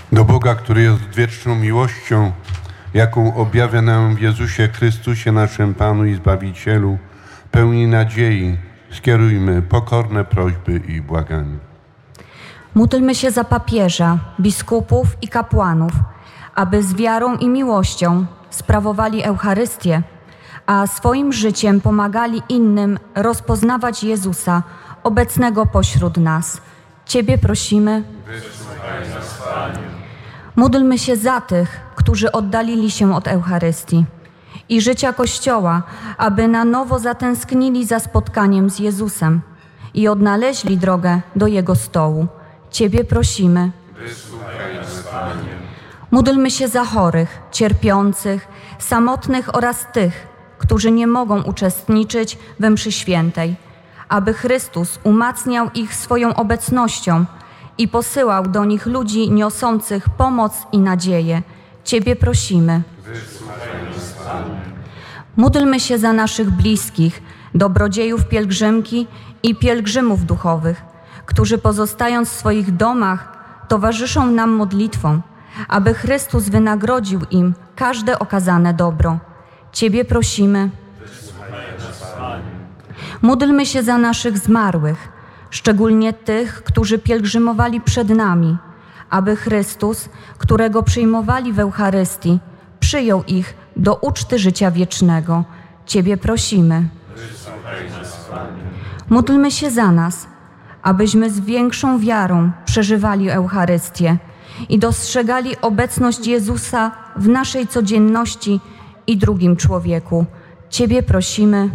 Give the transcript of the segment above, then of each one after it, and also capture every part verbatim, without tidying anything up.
Do Boga, który jest wieczną miłością, jaką objawia nam w Jezusie Chrystusie, naszym Panu i Zbawicielu, pełni nadziei, skierujmy pokorne prośby i błagania. Módlmy się za papieża, biskupów i kapłanów, aby z wiarą i miłością sprawowali Eucharystię, a swoim życiem pomagali innym rozpoznawać Jezusa, obecnego pośród nas. Ciebie prosimy. Wysłuchaj nas, Panie. Módlmy się za tych, którzy oddalili się od Eucharystii i życia Kościoła, aby na nowo zatęsknili za spotkaniem z Jezusem i odnaleźli drogę do Jego stołu. Ciebie prosimy. Wysłuchaj nas, Panie. Módlmy się za chorych, cierpiących, samotnych oraz tych, którzy nie mogą uczestniczyć we mszy świętej, aby Chrystus umacniał ich swoją obecnością i posyłał do nich ludzi niosących pomoc i nadzieję. Ciebie prosimy. Wysłuchaj nas, Panie. Módlmy się za naszych bliskich, dobrodziejów pielgrzymki i pielgrzymów duchowych, którzy pozostając w swoich domach towarzyszą nam modlitwą, aby Chrystus wynagrodził im każde okazane dobro. Ciebie prosimy. Wysłuchaj nas, Panie. Módlmy się za naszych zmarłych, szczególnie tych, którzy pielgrzymowali przed nami, aby Chrystus, którego przyjmowali w Eucharystii, przyjął ich do uczty życia wiecznego. Ciebie prosimy. Wysłuchaj nas, Panie. Módlmy się za nas, abyśmy z większą wiarą przeżywali Eucharystię i dostrzegali obecność Jezusa w naszej codzienności i drugim człowieku. Ciebie prosimy.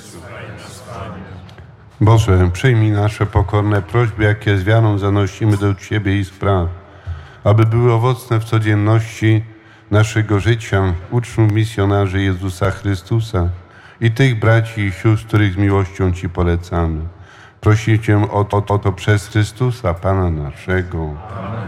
Boże, przyjmij nasze pokorne prośby, jakie z wiarą zanosimy do Ciebie i spraw, aby były owocne w codzienności naszego życia, uczniów misjonarzy Jezusa Chrystusa i tych braci i sióstr, których z miłością Ci polecamy. Prosimy Cię o to, o to przez Chrystusa, Pana naszego. Amen.